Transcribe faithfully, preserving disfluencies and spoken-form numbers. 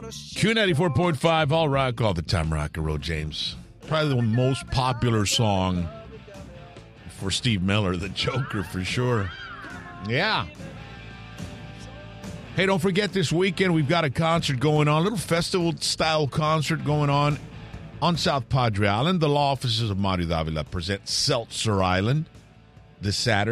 Q ninety-four point five, all rock, all the time, rock and roll, James. Probably the most popular song for Steve Miller, the Joker, for sure. Yeah. Hey, don't forget this weekend we've got a concert going on, a little festival-style concert going on on South Padre Island. The law offices of Mario Davila present Seltzer Island this Saturday.